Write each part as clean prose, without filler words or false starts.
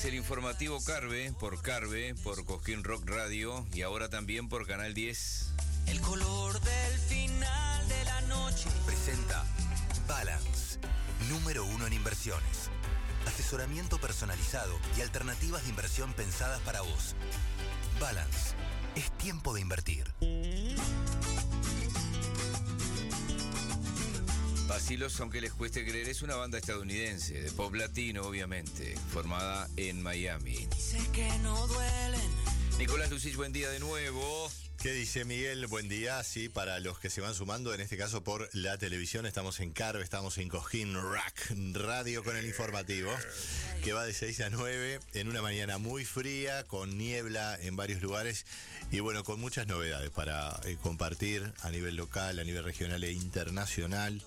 El informativo Carve, por Cosquín Rock Radio y ahora también por Canal 10. El color del final de la noche. Presenta Balance, número 1 en inversiones. Asesoramiento personalizado y alternativas de inversión pensadas para vos. Balance, es tiempo de invertir. Bacilos, aunque les cueste creer, es una banda estadounidense, de pop latino, obviamente, formada en Miami. Dice que no duelen. Nicolás Lucich, buen día de nuevo. ¿Qué dice Miguel? Buen día, sí, para los que se van sumando, en este caso por la televisión, estamos en Carve, estamos en Cosquín Rock Radio con el informativo, que va de 6 a 9, en una mañana muy fría, con niebla en varios lugares, y bueno, con muchas novedades para compartir a nivel local, a nivel regional e internacional.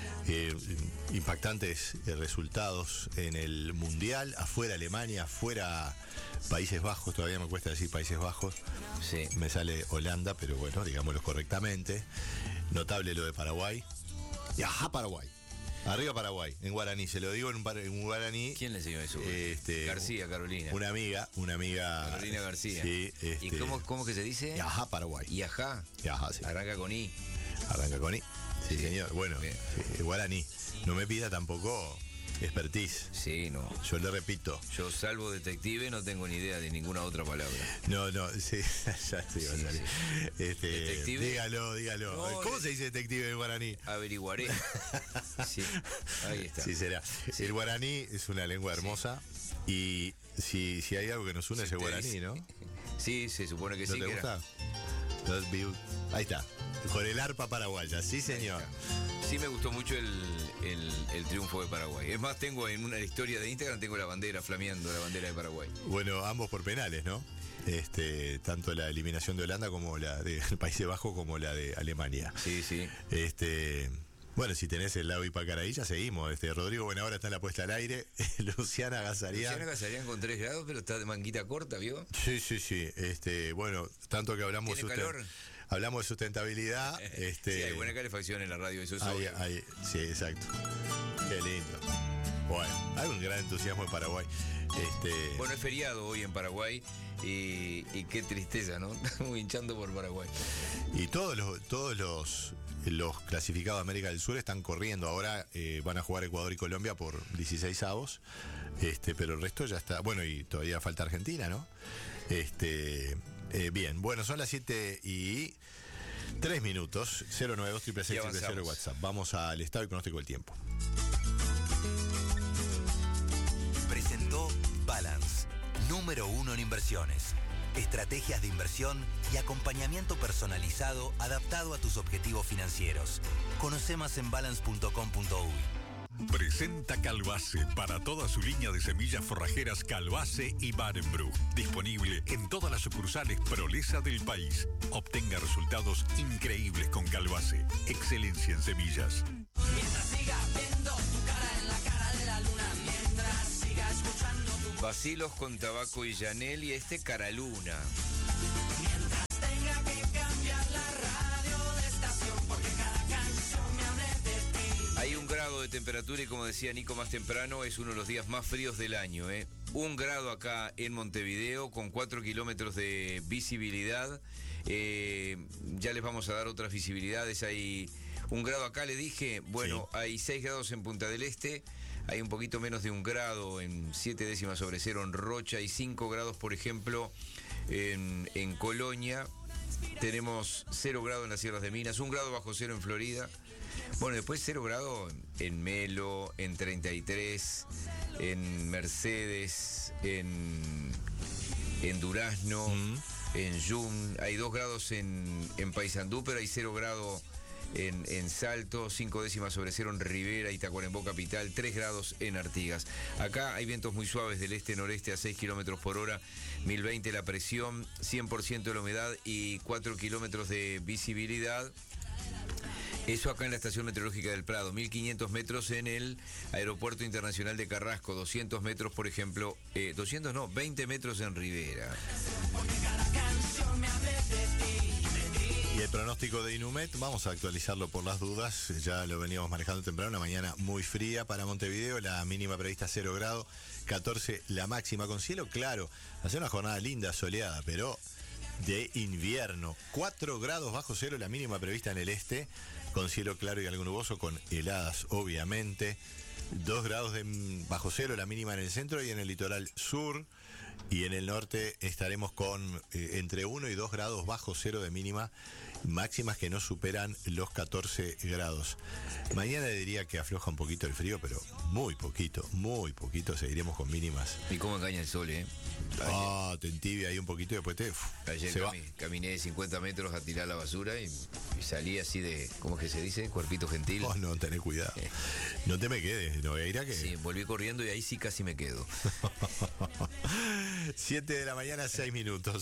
Impactantes resultados en el Mundial, afuera Alemania, afuera Países Bajos, todavía me cuesta decir Países Bajos, Sí. me sale Holanda, pero bueno, digámoslo correctamente. Notable lo de Paraguay. Y ajá, Paraguay. Arriba Paraguay, en guaraní, se lo digo en guaraní. ¿Quién le enseñó eso? García, Carolina. Una amiga. Carolina García. Sí. ¿Y cómo que se dice? Y ajá, Paraguay. Y ajá. Y ajá, sí. Arranca con I. Arranca con I. Sí, señor. Bueno, Bien. guaraní. No me pida tampoco expertise. Sí, no. Yo le repito. Yo, salvo detective, no tengo ni idea de ninguna otra palabra. No, sí, ya estoy a salir. ¿Detective? Dígalo. No, ¿Cómo se dice detective en guaraní? Averiguaré. Sí, ahí está. Sí, será. Sí. El guaraní es una lengua hermosa y si hay algo que nos une es el guaraní, ¿no? Sí, se supone que ¿No sí. te que gusta? Ahí está. Con el arpa paraguaya, sí, señor. Sí, me gustó mucho el triunfo de Paraguay. Es más, tengo en una historia de Instagram, tengo la bandera flameando, la bandera de Paraguay. Bueno, ambos por penales, ¿no? Tanto la eliminación de Holanda como la de Países Bajos como la de Alemania. Sí, sí. Bueno, si tenés el lado Ipacaraí, ya seguimos. Rodrigo Buenahora está en la puesta al aire. Luciana Gazarian con 3 grados, pero está de manguita corta, ¿vio? Sí. Bueno, tanto que hablamos ¿Tiene calor? Hablamos de sustentabilidad. Sí, hay buena calefacción en la radio, eso es obvio. Sí, exacto. Qué lindo. Bueno, hay un gran entusiasmo en Paraguay. Bueno, es feriado hoy en Paraguay y qué tristeza, ¿no? Estamos hinchando por Paraguay. Y todos los clasificados de América del Sur están corriendo. Ahora van a jugar Ecuador y Colombia por 16avos. Pero el resto ya está. Bueno, y todavía falta Argentina, ¿no? Bien, bueno, son las 7:03. 092-666-0 WhatsApp. Vamos al estado y pronóstico del tiempo. Presentó Balance, número 1 en inversiones. Estrategias de inversión y acompañamiento personalizado adaptado a tus objetivos financieros. Conoce más en balance.com.uy. Presenta Calbase para toda su línea de semillas forrajeras Calbase y Barenbroek. Disponible en todas las sucursales Prolesa del país. Obtenga resultados increíbles con Calbase. Excelencia en semillas. Mientras siga viendo tu cara en la cara de la luna. Mientras siga escuchando tu Bacilos con Tabaco y Yanel y Caraluna. Mientras tenga que cambiar la radio de estación. Porque cada canción me hable de ti. Hay 1 grado de temperatura y como decía Nico más temprano, es uno de los días más fríos del año. 1 grado acá en Montevideo con 4 kilómetros de visibilidad. Ya les vamos a dar otras visibilidades. Hay 1 grado acá, le dije. Bueno, sí. Hay 6 grados en Punta del Este. Hay un poquito menos de 1 grado en 7 décimas sobre cero en Rocha. Hay 5 grados, por ejemplo, en Colonia. Tenemos 0 grado en las Sierras de Minas, 1 grado bajo cero en Florida. Bueno, después 0 grado en Melo, en 33, en Mercedes, en Durazno, en Yum. Hay 2 grados en Paysandú, pero hay 0 grado en Salto, 5 décimas sobre cero en Rivera y Tacuarembó capital, 3 grados en Artigas. Acá hay vientos muy suaves del este-noreste a 6 kilómetros por hora, 1020 la presión, 100% de la humedad y 4 kilómetros de visibilidad. Eso acá en la estación meteorológica del Prado, 1500 metros en el Aeropuerto Internacional de Carrasco, 200 metros, por ejemplo, 20 metros en Rivera. Y el pronóstico de Inumet, vamos a actualizarlo por las dudas, ya lo veníamos manejando temprano, una mañana muy fría para Montevideo, la mínima prevista 0 grados, 14 la máxima, con cielo claro, hace una jornada linda, soleada, pero de invierno, 4 grados bajo cero la mínima prevista en el este, con cielo claro y algo nuboso, con heladas obviamente, 2 grados bajo cero la mínima en el centro y en el litoral sur. Y en el norte estaremos con entre 1 y 2 grados bajo cero de mínima, máximas que no superan los 14 grados. Mañana diría que afloja un poquito el frío, pero muy poquito, seguiremos con mínimas. Y cómo engaña el sol, Te entibia ahí un poquito y después Ayer caminé 50 metros a tirar la basura y salí así de, ¿cómo es que se dice? Cuerpito gentil. Oh, no, tenés cuidado. No te me quedes, no voy a ir a que... Sí, volví corriendo y ahí sí casi me quedo. 7 de la mañana, 6 minutos,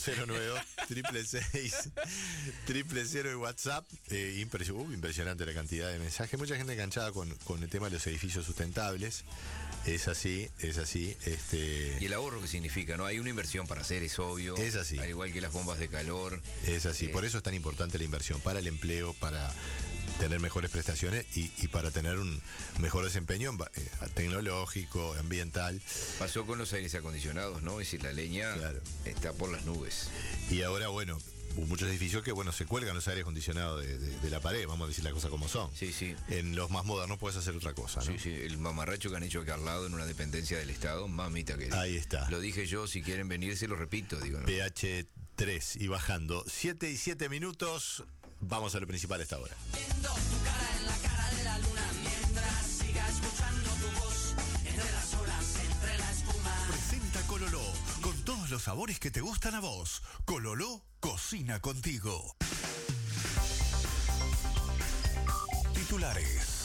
092-666-000 en WhatsApp. Impresionante la cantidad de mensajes. Mucha gente enganchada con el tema de los edificios sustentables. Es así. Y el ahorro que significa, ¿no? Hay una inversión para hacer, es obvio. Es así. Al igual que las bombas de calor. Es así. Por eso es tan importante la inversión, para el empleo, para tener mejores prestaciones y para tener un mejor desempeño tecnológico, ambiental. Pasó con los aires acondicionados, ¿no? Es decir, la leña está por las nubes. Y ahora, hubo muchos edificios que, se cuelgan los aires acondicionados de la pared, vamos a decir las cosas como son. Sí. En los más modernos puedes hacer otra cosa, ¿no? Sí, el mamarracho que han hecho acá al lado en una dependencia del Estado, mamita que... Ahí está. Lo dije yo, si quieren venir, se lo repito, digo, ¿no? PH3 y bajando. 7 y 7 minutos, vamos a lo principal a esta hora. Viendo tu cara en la cara de la luna, mientras siga escuchando tu voz entre las olas, entre la espuma. Presenta Cololó, con todos los sabores que te gustan a vos. Cololó cocina contigo. Titulares.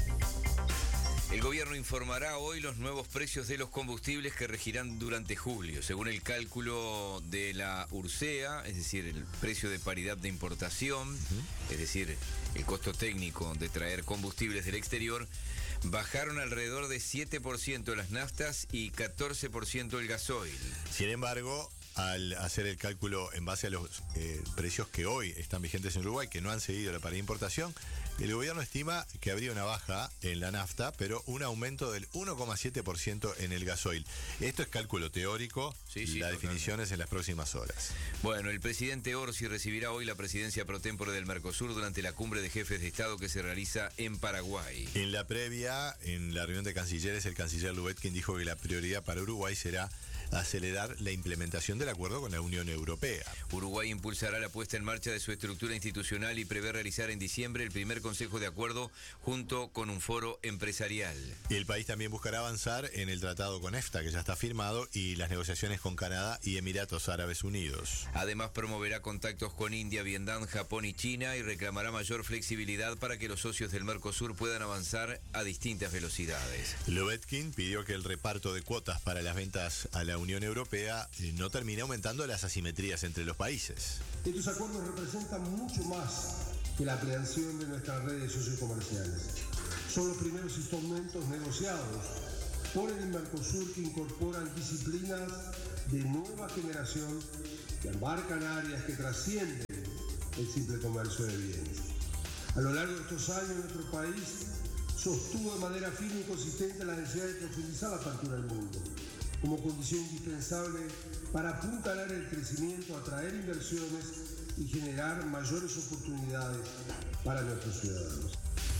El gobierno informará hoy los nuevos precios de los combustibles que regirán durante julio. Según el cálculo de la URSEA, es decir, el precio de paridad de importación, es decir, el costo técnico de traer combustibles del exterior, bajaron alrededor de 7% las naftas y 14% el gasoil. Sin embargo, al hacer el cálculo en base a los precios que hoy están vigentes en Uruguay, que no han seguido la paridad de importación, el gobierno estima que habría una baja en la nafta, pero un aumento del 1,7% en el gasoil. Esto es cálculo teórico, la definición es en las próximas horas. Bueno, el presidente Orsi recibirá hoy la presidencia pro tempore del Mercosur durante la cumbre de jefes de Estado que se realiza en Paraguay. En la previa, en la reunión de cancilleres, el canciller Lubetkin dijo que la prioridad para Uruguay será acelerar la implementación del acuerdo con la Unión Europea. Uruguay impulsará la puesta en marcha de su estructura institucional y prevé realizar en diciembre el primer consejo de acuerdo junto con un foro empresarial. El país también buscará avanzar en el tratado con EFTA, que ya está firmado, y las negociaciones con Canadá y Emiratos Árabes Unidos. Además, promoverá contactos con India, Vietnam, Japón y China y reclamará mayor flexibilidad para que los socios del Mercosur puedan avanzar a distintas velocidades. Lubetkin pidió que el reparto de cuotas para las ventas a la Unión Europea no termine aumentando las asimetrías entre los países. Estos acuerdos representan mucho más que la ampliación de nuestras redes sociocomerciales. Son los primeros instrumentos negociados por el Mercosur que incorporan disciplinas de nueva generación que abarcan áreas que trascienden el simple comercio de bienes. A lo largo de estos años, nuestro país sostuvo de manera firme y consistente la necesidad de profundizar la apertura al mundo como condición indispensable para apuntalar el crecimiento, atraer inversiones y generar mayores oportunidades para nuestros ciudadanos.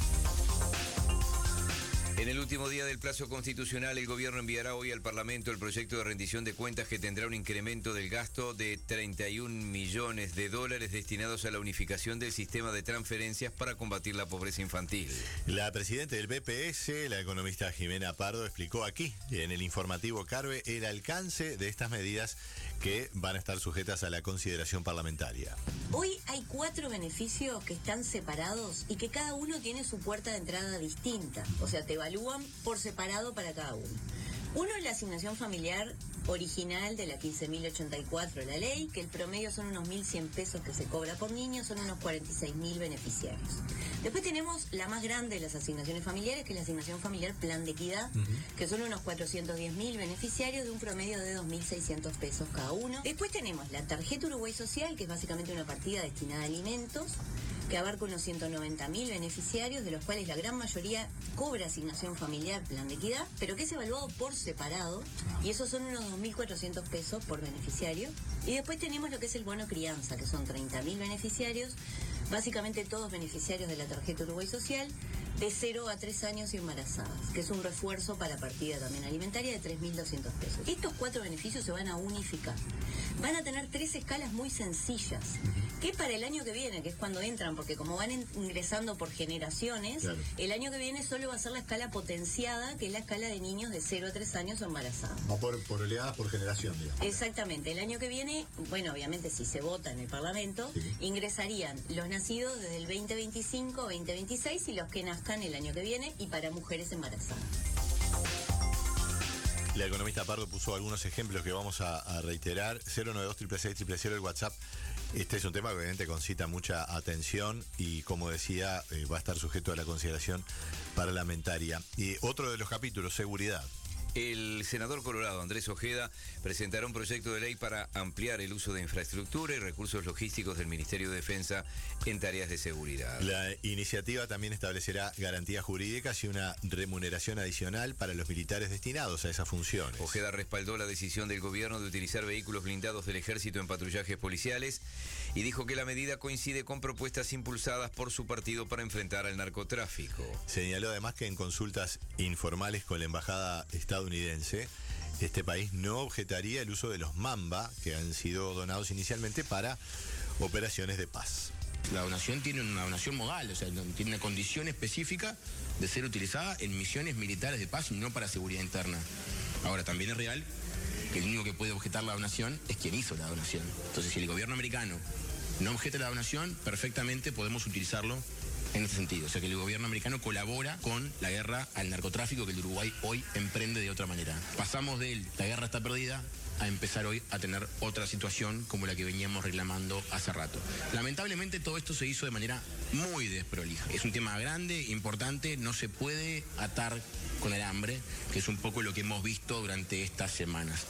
En el último día del plazo constitucional, el gobierno enviará hoy al Parlamento el proyecto de rendición de cuentas que tendrá un incremento del gasto de $31 millones destinados a la unificación del sistema de transferencias para combatir la pobreza infantil. La presidenta del BPS, la economista Jimena Pardo, explicó aquí, en el informativo Carve, el alcance de estas medidas que van a estar sujetas a la consideración parlamentaria. Hoy hay 4 beneficios que están separados y que cada uno tiene su puerta de entrada distinta. O sea, te evalúan por separado para cada uno. Uno es la asignación familiar original de la 15.084, la ley, que el promedio son unos 1.100 pesos que se cobra por niño, son unos 46.000 beneficiarios. Después tenemos la más grande de las asignaciones familiares, que es la asignación familiar Plan de Equidad, que son unos 410.000 beneficiarios de un promedio de 2.600 pesos cada uno. Después tenemos la tarjeta Uruguay Social, que es básicamente una partida destinada a alimentos, que abarca unos 190.000 beneficiarios, de los cuales la gran mayoría cobra asignación familiar Plan de Equidad, pero que es evaluado por separado, y esos son unos 2.400 pesos por beneficiario. Y después tenemos lo que es el bono crianza, que son 30.000 beneficiarios, básicamente todos beneficiarios de la tarjeta Uruguay Social, de 0 a 3 años y embarazadas, que es un refuerzo para partida también alimentaria de 3.200 pesos. Estos 4 beneficios se van a unificar. Van a tener 3 escalas muy sencillas, que para el año que viene, que es cuando entran, porque como van ingresando por generaciones, claro, el año que viene solo va a ser la escala potenciada, que es la escala de niños de 0 a 3 años o embarazadas. Va por oleadas, por generación, digamos. Exactamente. El año que viene, bueno, obviamente si se vota en el Parlamento, sí, ingresarían los nacidos desde el 2025 o 2026 y los que nazcan el año que viene, y para mujeres embarazadas. La economista Pardo puso algunos ejemplos que vamos a reiterar. 092-666-000 el WhatsApp. Este es un tema que obviamente concita mucha atención y, como decía, va a estar sujeto a la consideración parlamentaria. Y otro de los capítulos, seguridad. El senador colorado Andrés Ojeda presentará un proyecto de ley para ampliar el uso de infraestructura y recursos logísticos del Ministerio de Defensa en tareas de seguridad. La iniciativa también establecerá garantías jurídicas y una remuneración adicional para los militares destinados a esas funciones. Ojeda respaldó la decisión del gobierno de utilizar vehículos blindados del ejército en patrullajes policiales y dijo que la medida coincide con propuestas impulsadas por su partido para enfrentar al narcotráfico. Señaló además que en consultas informales con la embajada estadounidense, este país no objetaría el uso de los Mamba, que han sido donados inicialmente para operaciones de paz. La donación tiene una donación modal, o sea, tiene una condición específica de ser utilizada en misiones militares de paz y no para seguridad interna. Ahora, también es real que el único que puede objetar la donación es quien hizo la donación. Entonces, si el gobierno americano no objeta la donación, perfectamente podemos utilizarlo en ese sentido. O sea, que el gobierno americano colabora con la guerra al narcotráfico que el Uruguay hoy emprende de otra manera. Pasamos de la guerra está perdida a empezar hoy a tener otra situación como la que veníamos reclamando hace rato. Lamentablemente todo esto se hizo de manera muy desprolija. Es un tema grande, importante, no se puede atar con el hambre, que es un poco lo que hemos visto durante estas semanas.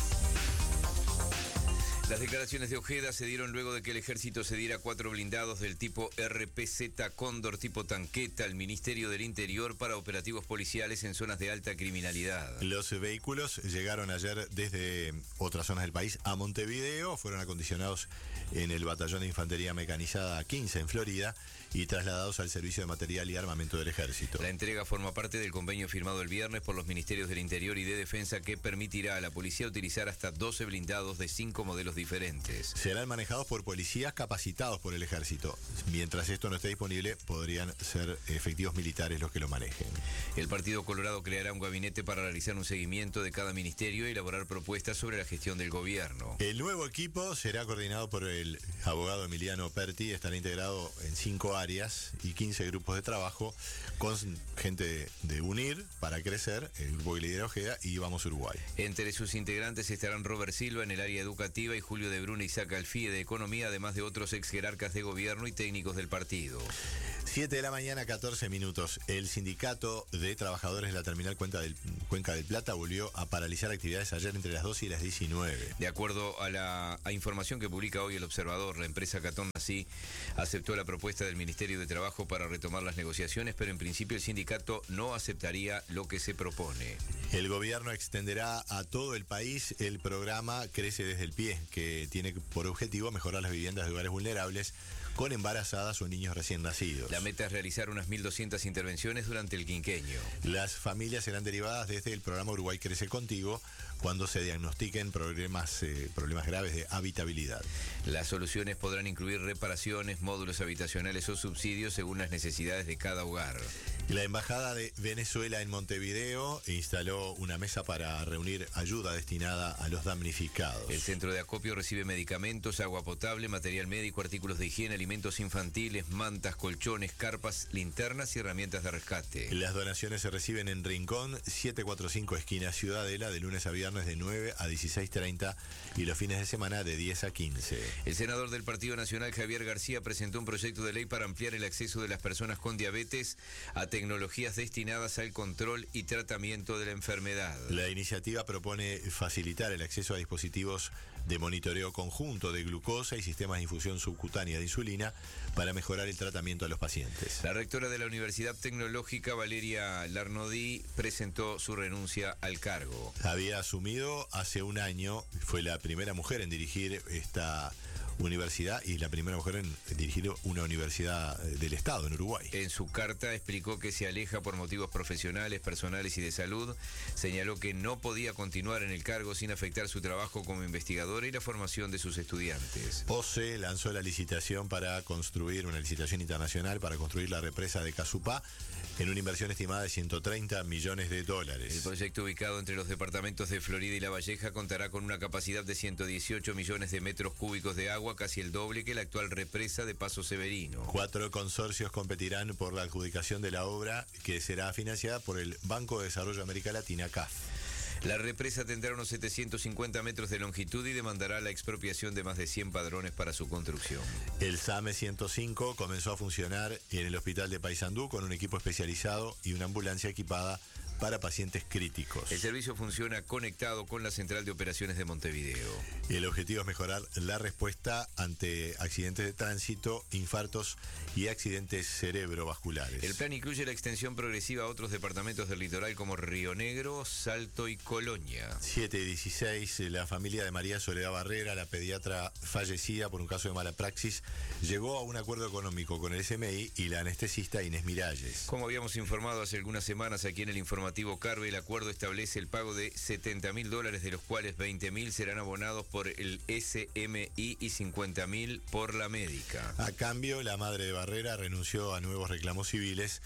Las declaraciones de Ojeda se dieron luego de que el ejército se diera 4 blindados del tipo RPZ Cóndor tipo tanqueta al Ministerio del Interior para operativos policiales en zonas de alta criminalidad. Los vehículos llegaron ayer desde otras zonas del país a Montevideo, fueron acondicionados en el Batallón de Infantería Mecanizada 15 en Florida y trasladados al Servicio de Material y Armamento del Ejército. La entrega forma parte del convenio firmado el viernes por los Ministerios del Interior y de Defensa que permitirá a la policía utilizar hasta 12 blindados de 5 modelos diferentes. Serán manejados por policías capacitados por el Ejército. Mientras esto no esté disponible, podrían ser efectivos militares los que lo manejen. El Partido Colorado creará un gabinete para realizar un seguimiento de cada ministerio y elaborar propuestas sobre la gestión del gobierno. El nuevo equipo será coordinado por el abogado Emiliano Perti, estará integrado en 5 áreas y 15 grupos de trabajo con gente de UNIR para crecer, el grupo que lidera Ojeda y Vamos Uruguay. Entre sus integrantes estarán Robert Silva en el área educativa y Julio de Bruna y Isaac Alfie de Economía, además de otros ex jerarcas de gobierno y técnicos del partido. 7 de la mañana, 14 minutos. El sindicato de trabajadores de la terminal Cuenca del Plata volvió a paralizar actividades ayer entre las 12 y las 19. De acuerdo a la información que publica hoy el Observador, la empresa Catón Nací aceptó la propuesta del Ministerio de Trabajo para retomar las negociaciones, pero en principio el sindicato no aceptaría lo que se propone. El gobierno extenderá a todo el país el programa Crece desde el Pie, que tiene por objetivo mejorar las viviendas de hogares vulnerables con embarazadas o niños recién nacidos. La meta es realizar unas 1.200 intervenciones durante el quinquenio. Las familias serán derivadas desde el programa Uruguay Crece Contigo cuando se diagnostiquen problemas graves de habitabilidad. Las soluciones podrán incluir reparaciones, módulos habitacionales o subsidios según las necesidades de cada hogar. La Embajada de Venezuela en Montevideo instaló una mesa para reunir ayuda destinada a los damnificados. El centro de acopio recibe medicamentos, agua potable, material médico, artículos de higiene, alimentos infantiles, mantas, colchones, carpas, linternas y herramientas de rescate. Las donaciones se reciben en Rincón, 745 esquina Ciudadela, de lunes a viernes de 9 a 16:30 y los fines de semana de 10 a 15. El senador del Partido Nacional, Javier García, presentó un proyecto de ley para ampliar el acceso de las personas con diabetes a tecnologías destinadas al control y tratamiento de la enfermedad. La iniciativa propone facilitar el acceso a dispositivos de monitoreo conjunto de glucosa y sistemas de infusión subcutánea de insulina para mejorar el tratamiento a los pacientes. La rectora de la Universidad Tecnológica, Valeria Larnodí, presentó su renuncia al cargo. Había asumido hace un año, fue la primera mujer en dirigir esta universidad y la primera mujer en dirigir una universidad del Estado en Uruguay. En su carta explicó que se aleja por motivos profesionales, personales y de salud. Señaló que no podía continuar en el cargo sin afectar su trabajo como investigadora y la formación de sus estudiantes. OCE lanzó la licitación para construir, una licitación internacional para construir la represa de Casupá en una inversión estimada de $130 millones. El proyecto, ubicado entre los departamentos de Florida y La Valleja, contará con una capacidad de 118 millones de metros cúbicos de agua, casi el doble que la actual represa de Paso Severino. 4 consorcios competirán por la adjudicación de la obra, que será financiada por el Banco de Desarrollo de América Latina, CAF. La represa tendrá unos 750 metros de longitud y demandará la expropiación de más de 100 padrones para su construcción. El SAME 105 comenzó a funcionar en el hospital de Paysandú con un equipo especializado y una ambulancia equipada para pacientes críticos. El servicio funciona conectado con la Central de Operaciones de Montevideo. El objetivo es mejorar la respuesta ante accidentes de tránsito, infartos y accidentes cerebrovasculares. El plan incluye la extensión progresiva a otros departamentos del litoral como Río Negro, Salto y Colonia. 7:16, la familia de María Soledad Barrera, la pediatra fallecida por un caso de mala praxis, llegó a un acuerdo económico con el SMI y la anestesista Inés Miralles. Como habíamos informado hace algunas semanas aquí en el informativo Carve, el acuerdo establece el pago de $70.000, de los cuales $20.000 serán abonados por el SMI y $50.000 por la médica. A cambio, la madre de Barrera renunció a nuevos reclamos civiles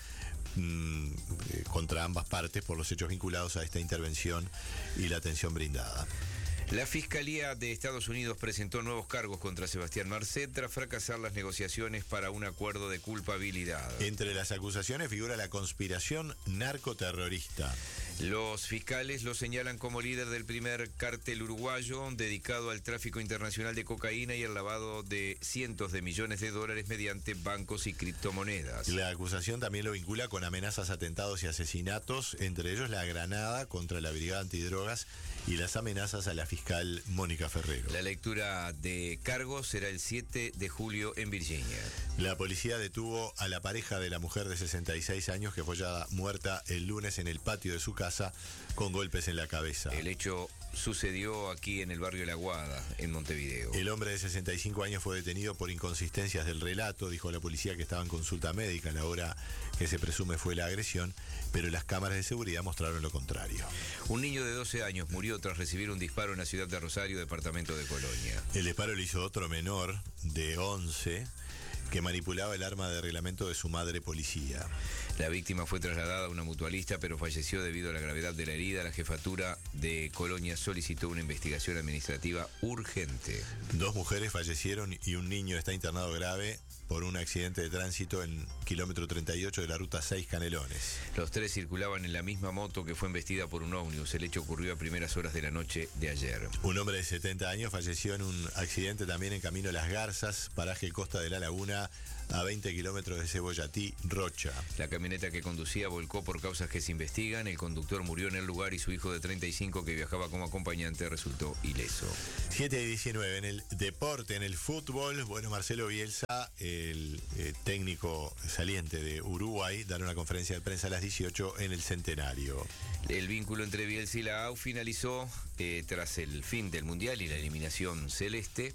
contra ambas partes por los hechos vinculados a esta intervención y la atención brindada. La Fiscalía de Estados Unidos presentó nuevos cargos contra Sebastián Marcet tras fracasar las negociaciones para un acuerdo de culpabilidad. Entre las acusaciones figura la conspiración narcoterrorista. Los fiscales lo señalan como líder del primer cártel uruguayo dedicado al tráfico internacional de cocaína y el lavado de cientos de millones de dólares mediante bancos y criptomonedas. La acusación también lo vincula con amenazas, atentados y asesinatos, entre ellos la granada contra la Brigada Antidrogas y las amenazas a la fiscal Mónica Ferrero. La lectura de cargos será el 7 de julio en Virginia. La policía detuvo a la pareja de la mujer de 66 años que fue hallada muerta el lunes en el patio de su casa con golpes en la cabeza. El hecho sucedió aquí en el barrio La Aguada, en Montevideo. El hombre de 65 años fue detenido por inconsistencias del relato. Dijo la policía que estaba en consulta médica a la hora que se presume fue la agresión, pero las cámaras de seguridad mostraron lo contrario. Un niño de 12 años murió tras recibir un disparo en la ciudad de Rosario, departamento de Colonia. El disparo lo hizo otro menor de 11 que manipulaba el arma de reglamento de su madre policía. La víctima fue trasladada a una mutualista, pero falleció debido a la gravedad de la herida. La jefatura de Colonia solicitó una investigación administrativa urgente. 2 mujeres fallecieron y un niño está internado grave por un accidente de tránsito en kilómetro 38 de la ruta 6 Canelones. Los 3 circulaban en la misma moto que fue embestida por un ómnibus. El hecho ocurrió a primeras horas de la noche de ayer. Un hombre de 70 años falleció en un accidente también en camino Las Garzas, paraje Costa de la Laguna, a 20 kilómetros de Cebollatí, Rocha. La camioneta que conducía volcó por causas que se investigan. El conductor murió en el lugar y su hijo de 35, que viajaba como acompañante, resultó ileso. 7:19 en el deporte, en el fútbol. Bueno, Marcelo Bielsa, el técnico saliente de Uruguay, dará una conferencia de prensa a las 18 en el Centenario. El vínculo entre Bielsa y la AU finalizó tras el fin del Mundial y la eliminación celeste,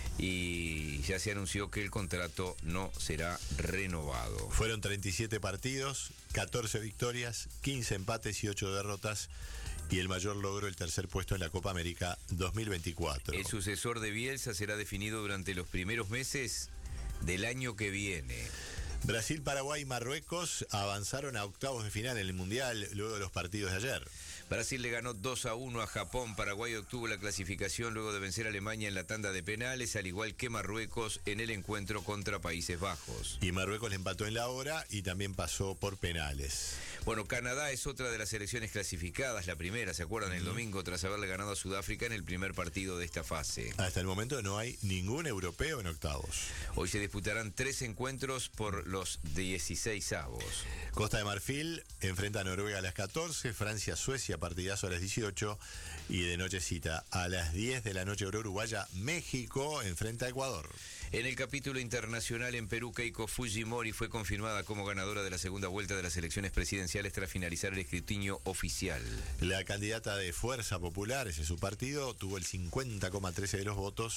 y ya se anunció que el contrato no será renovado. Fueron 37 partidos, 14 victorias, 15 empates y 8 derrotas, y el mayor logro, el tercer puesto en la Copa América 2024. El sucesor de Bielsa será definido durante los primeros meses del año que viene. Brasil, Paraguay y Marruecos avanzaron a octavos de final en el Mundial luego de los partidos de ayer. Brasil le ganó 2-1 a Japón. Paraguay obtuvo la clasificación luego de vencer a Alemania en la tanda de penales, al igual que Marruecos en el encuentro contra Países Bajos. Y Marruecos le empató en la hora y también pasó por penales. Bueno, Canadá es otra de las selecciones clasificadas, la primera, ¿se acuerdan? El domingo, tras haberle ganado a Sudáfrica en el primer partido de esta fase. Hasta el momento no hay ningún europeo en octavos. Hoy se disputarán 3 encuentros por los 16avos. Costa de Marfil enfrenta a Noruega a las 14, Francia, Suecia, partidazo a las 18 y de nochecita a las 10 de la noche hora uruguaya, México enfrenta a Ecuador. En el capítulo internacional en Perú, Keiko Fujimori fue confirmada como ganadora de la segunda vuelta de las elecciones presidenciales tras finalizar el escrutinio oficial. La candidata de Fuerza Popular, ese es su partido, tuvo el 50,13% de los votos,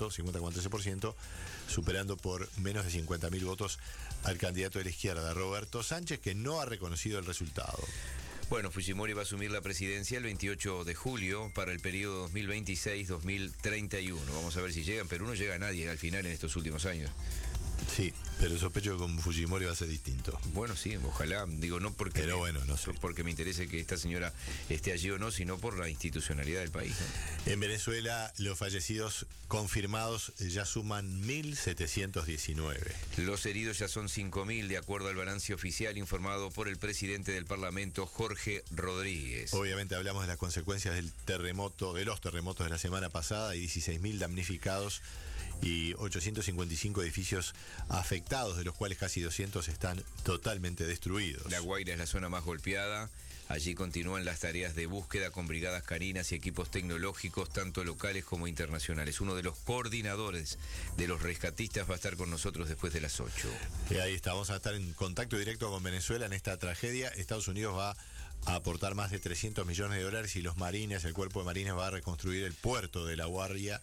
50,13%, superando por menos de 50.000 votos al candidato de la izquierda, Roberto Sánchez, que no ha reconocido el resultado. Bueno, Fujimori va a asumir la presidencia el 28 de julio para el periodo 2026-2031. Vamos a ver si llega. En Perú no llega nadie al final en estos últimos años. Sí, pero sospecho que con Fujimori va a ser distinto. Bueno, sí, ojalá. Digo, no porque, pero bueno, no sé. Porque me interese que esta señora esté allí o no, sino por la institucionalidad del país, ¿no? En Venezuela, los fallecidos confirmados ya suman 1.719. Los heridos ya son 5.000, de acuerdo al balance oficial informado por el presidente del Parlamento, Jorge Rodríguez. Obviamente hablamos de las consecuencias del terremoto, de los terremotos de la semana pasada, y 16.000 damnificados y 855 edificios afectados, de los cuales casi 200 están totalmente destruidos. La Guaira es la zona más golpeada. Allí continúan las tareas de búsqueda con brigadas caninas y equipos tecnológicos, tanto locales como internacionales. Uno de los coordinadores de los rescatistas va a estar con nosotros después de las 8. Y ahí está, vamos a estar en contacto directo con Venezuela en esta tragedia. Estados Unidos va a aportar más de $300 millones y los marines, el cuerpo de marines va a reconstruir el puerto de La Guaira,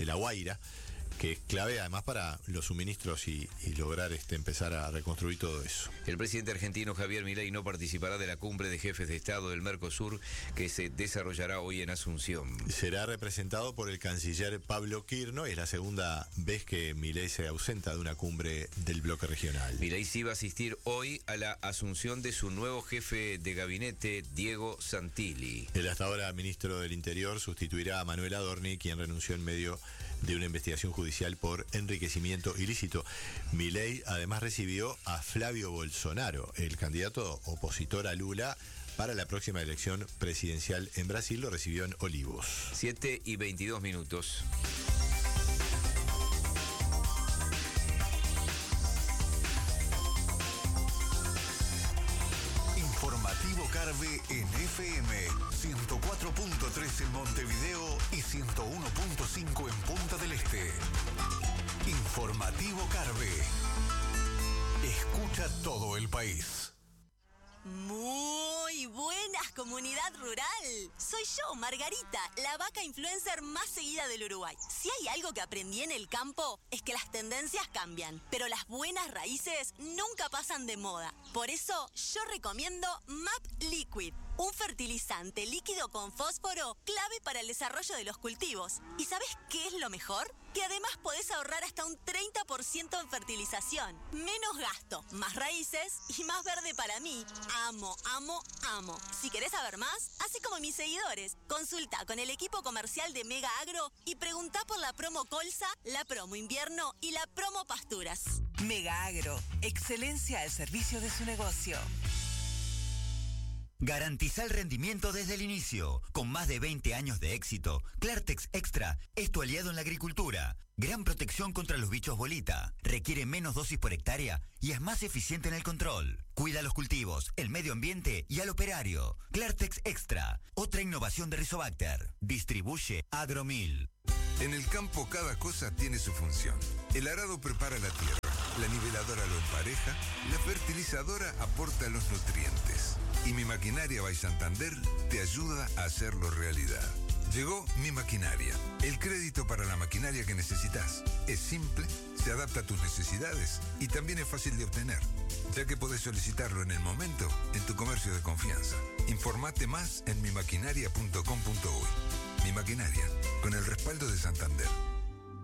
que es clave además para los suministros y lograr empezar a reconstruir todo eso. El presidente argentino Javier Milei no participará de la cumbre de jefes de Estado del Mercosur que se desarrollará hoy en Asunción. Será representado por el canciller Pablo Quirno y es la segunda vez que Milei se ausenta de una cumbre del bloque regional. Milei sí va a asistir hoy a la asunción de su nuevo jefe de gabinete, Diego Santilli. El hasta ahora ministro del Interior sustituirá a Manuel Adorni, quien renunció en medio de una investigación judicial por enriquecimiento ilícito. Milei además recibió a Flavio Bolsonaro, el candidato opositor a Lula para la próxima elección presidencial en Brasil. Lo recibió en Olivos. 7:22. Informativo Carve en FM 104.3 en Montevideo y 101.5 en Punta del Este. Informativo Carve. Escucha todo el país. Muy buenas, comunidad rural. Soy yo, Margarita, la vaca influencer más seguida del Uruguay. Si hay algo que aprendí en el campo, es que las tendencias cambian, pero las buenas raíces nunca pasan de moda. Por eso, yo recomiendo MAP Liquid, un fertilizante líquido con fósforo clave para el desarrollo de los cultivos. ¿Y sabes qué es lo mejor? Que además podés ahorrar hasta un 30% en fertilización. Menos gasto, más raíces y más verde para mí. Amo, amo, amo. Si querés saber más, hacé como mis seguidores. Consulta con el equipo comercial de Mega Agro y preguntá por la promo Colza, la promo Invierno y la promo Pasturas. Mega Agro, excelencia al servicio de su negocio. Garantiza el rendimiento desde el inicio. Con más de 20 años de éxito, Clartex Extra es tu aliado en la agricultura. Gran protección contra los bichos bolita. Requiere menos dosis por hectárea y es más eficiente en el control. Cuida los cultivos, el medio ambiente y al operario. Clartex Extra, otra innovación de Rizobacter. Distribuye Agromil. En el campo cada cosa tiene su función. El arado prepara la tierra, la niveladora lo empareja, la fertilizadora aporta los nutrientes. Y Mi Maquinaria by Santander te ayuda a hacerlo realidad. Llegó Mi Maquinaria, el crédito para la maquinaria que necesitas. Es simple, se adapta a tus necesidades y también es fácil de obtener, ya que podés solicitarlo en el momento en tu comercio de confianza. Informate más en mimaquinaria.com.uy. Mi Maquinaria, con el respaldo de Santander.